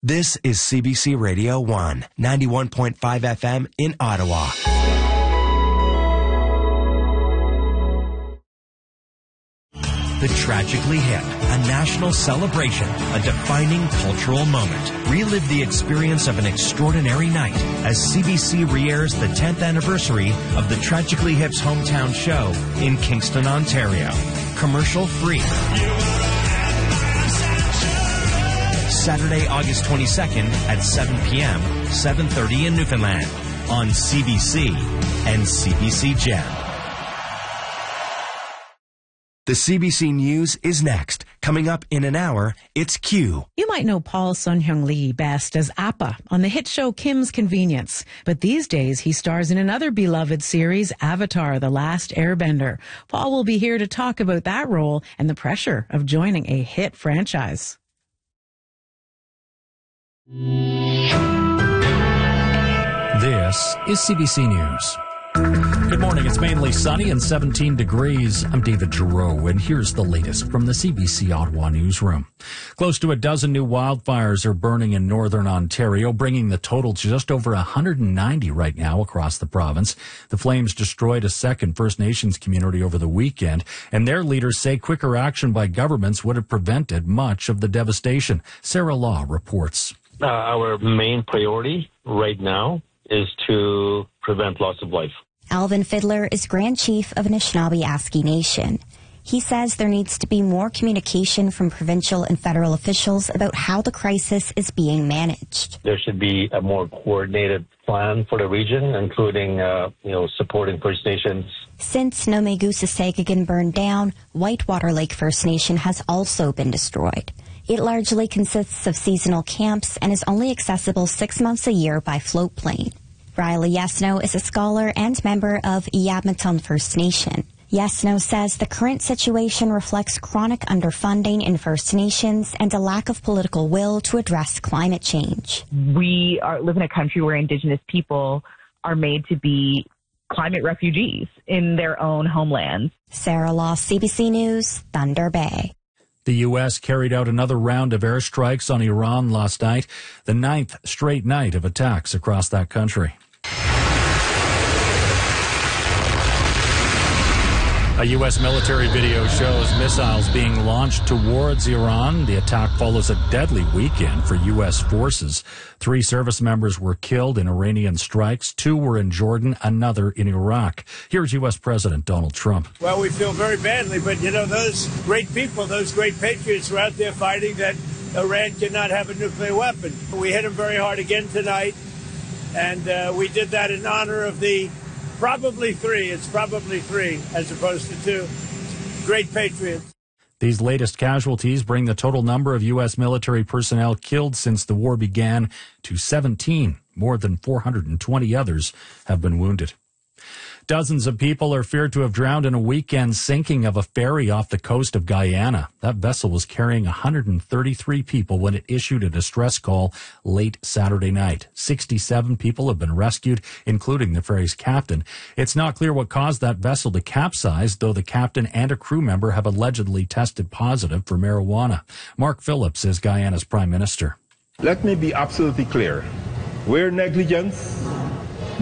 This is CBC Radio 1, 91.5 FM in Ottawa. The Tragically Hip, a national celebration, a defining cultural moment. Relive the experience of an extraordinary night as CBC re-airs the 10th anniversary of the Tragically Hip's hometown show in Kingston, Ontario. Commercial free. Saturday, August 22nd at 7 p.m., 7:30 in Newfoundland on CBC and CBC Gem. The CBC News is next. Coming up in an hour, it's Q. You might know Paul Sun-Hyung Lee best as Appa on the hit show Kim's Convenience. But these days, he stars in another beloved series, Avatar: The Last Airbender. Paul will be here to talk about that role and the pressure of joining a hit franchise. This is CBC News. Good morning. It's mainly sunny and 17 degrees. I'm David Giroux, and here's the latest from the CBC Ottawa newsroom. Close to a dozen new wildfires are burning in northern Ontario, bringing the total to just over 190 right now across the province. The flames destroyed a second First Nations community over the weekend, and their leaders say quicker action by governments would have prevented much of the devastation. Sarah Law reports. Our main priority right now is to prevent loss of life. Alvin Fiddler is Grand Chief of Anishinaabe-Aski Nation. He says there needs to be more communication from provincial and federal officials about how the crisis is being managed. There should be a more coordinated plan for the region, including, supporting First Nations. Since Nomegusa-Sagagan burned down, Whitewater Lake First Nation has also been destroyed. It largely consists of seasonal camps and is only accessible 6 months a year by float plane. Riley Yesno is a scholar and member of Iyamatan First Nation. Yesno says the current situation reflects chronic underfunding in First Nations and a lack of political will to address climate change. We live in a country where Indigenous people are made to be climate refugees in their own homelands. Sarah Law, CBC News, Thunder Bay. The U.S. carried out another round of airstrikes on Iran last night, the 9th straight night of attacks across that country. A U.S. military video shows missiles being launched towards Iran. The attack follows a deadly weekend for U.S. forces. 3 service members were killed in Iranian strikes. 2 were in Jordan, another in Iraq. Here's U.S. President Donald Trump. Well, we feel very badly, but, those great people, those great patriots are out there fighting that Iran cannot have a nuclear weapon. We hit them very hard again tonight, and we did that in honor of the probably 3. It's probably 3 as opposed to 2. Great patriots. These latest casualties bring the total number of U.S. military personnel killed since the war began to 17. More than 420 others have been wounded. Dozens of people are feared to have drowned in a weekend sinking of a ferry off the coast of Guyana. That vessel was carrying 133 people when it issued a distress call late Saturday night. 67 people have been rescued, including the ferry's captain. It's not clear what caused that vessel to capsize, though the captain and a crew member have allegedly tested positive for marijuana. Mark Phillips is Guyana's prime minister. Let me be absolutely clear. Where negligence